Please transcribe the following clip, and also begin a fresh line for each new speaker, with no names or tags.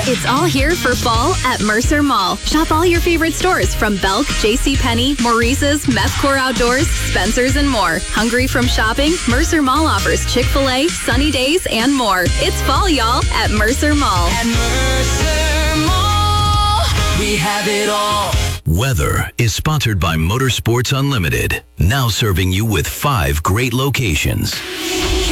It's all here for fall at Mercer Mall. Shop all your favorite stores from Belk, JCPenney, Maurice's, Methcore Outdoors, Spencer's, and more. Hungry from shopping? Mercer Mall offers Chick-fil-A, Sunny Days, and more. It's fall, y'all, at Mercer Mall.
At Mercer Mall, we have it all.
Weather is sponsored by Motorsports Unlimited, now serving you with 5 great locations.